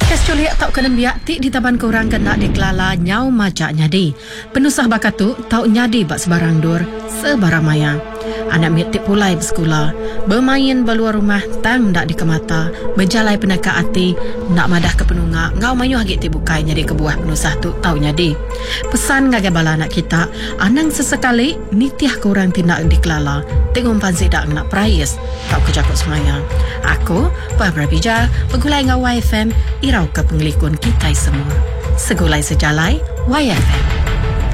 Kes culiak tau kena biak ti di taban korang kena dikelala nyau majak nyadi. Penusah bakatu tau nyadi bak sebarang dur, sebarang maya. Anak mit tip pulai bersekolah, bermain beluar rumah tang dak dikemata, berjalai penaka hati, nak madah ke penungak, ngau mayu hagit ti bukai nyadi kebuah penusah tu tau nyadi. Pesan ngagai bala anak kita, anang sesekali nitiah korang tindak dikelala, tengok pansi dak nak prayes, tau kejakut semaya. Aku, Barbara Bija, pegulai ngau YFM, irau ke penglikun kita semua. Segulai sejalai, YFM.